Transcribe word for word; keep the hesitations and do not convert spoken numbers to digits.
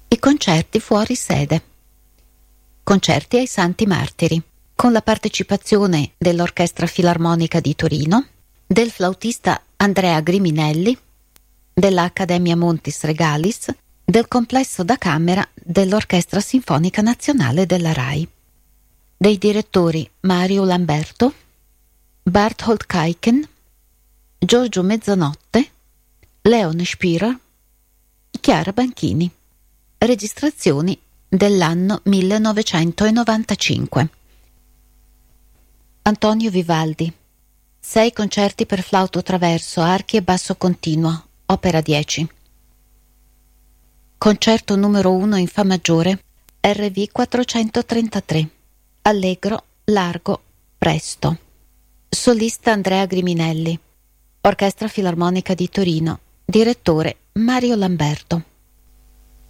I concerti fuori sede. Concerti ai Santi Martiri, con la partecipazione dell'Orchestra Filarmonica di Torino, del flautista Andrea Griminelli, dell'Accademia Montis Regalis, del complesso da camera dell'Orchestra Sinfonica Nazionale della RAI, dei direttori Mario Lamberto, Barthold Kaiken, Giorgio Mezzanotte, Leon Spirer, Chiara Banchini. Registrazioni dell'anno millenovecentonovantacinque. Antonio Vivaldi. Sei concerti per flauto traverso, archi e basso continuo, opera dieci. Concerto numero uno in Fa maggiore, R V quattrocentotrentatré. Allegro, largo, presto. Solista Andrea Griminelli. Orchestra Filarmonica di Torino. Direttore Mario Lamberto.